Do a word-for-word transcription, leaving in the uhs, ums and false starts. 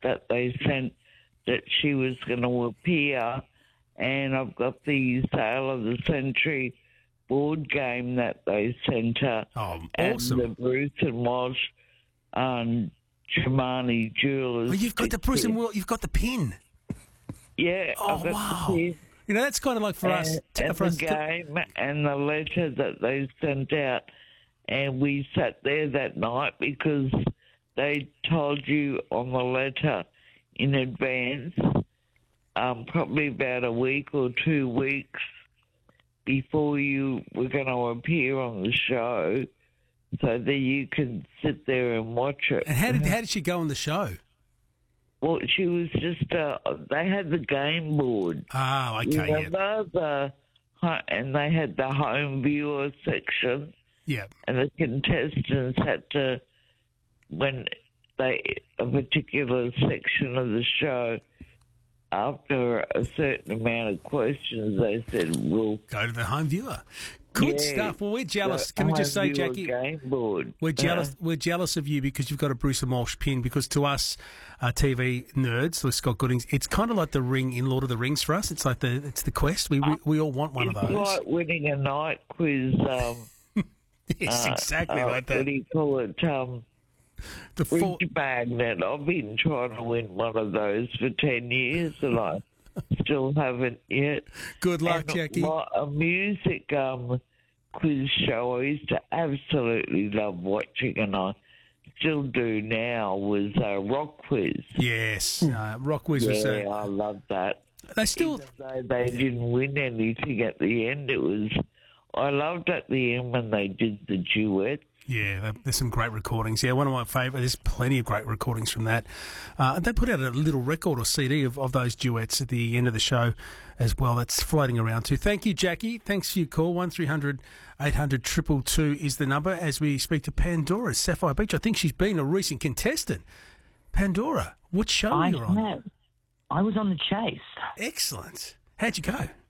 that they sent that she was going to appear, and I've got the Sale of the Century board game that they sent her. Oh, and awesome. the Bruce and Walsh um, Tremonti Jewelers. Oh, you've got the Bruce and Will, you've got the pin. Yeah, Oh, I've got wow. the pin. You know, that's kind of like for us. And, t- and for the us to- game and the letter that they sent out, and we sat there that night because they told you on the letter in advance, um, probably about a week or two weeks before you were going to appear on the show, so that you can sit there and watch it. And how did how did she go on the show? Well, she was just, uh, they had the game board. Ah, okay, You yeah. know, the, and they had the home viewer section, Yeah. and the contestants had to, when they, a particular section of the show, after a certain amount of questions, they said, well, Go to the home viewer. Good yeah, stuff. Well, we're jealous. the Can we just say, home viewer Jackie, game board. we're Uh, jealous. We're jealous of you because you've got a Bruce and Walsh pin. Because to us, uh, T V nerds, like Scott Goodings, it's kind of like the ring in Lord of the Rings for us. It's like the it's the quest. We we, we all want one it's of those. like winning a night quiz. Um, Yes, uh, exactly uh, like What that. do you call it? Um, The four, Fridge magnet. I've been trying to win one of those for ten years, and I still haven't yet. good luck, And Jackie. my- A music um, quiz show I used to absolutely love watching, and I still do now, was uh, Rock Quiz. Yes, uh, Rock Wiz was. Yeah, Uh, I love that. they still. Even though they didn't win anything at the end, it was. I loved at the end when they did the duet. Yeah, there's some great recordings. Yeah, one of my favourite. There's plenty of great recordings from that. Uh, they put out a little record or C D of, of those duets at the end of the show as well. That's floating around too. Thank you, Jackie. Thanks for your call. One three hundred eight hundred two two two is the number as we speak to Pandora, Sapphire Beach. I think she's been a recent contestant. Pandora, what show I are you on? have. I was on The Chase. Excellent. How'd you go?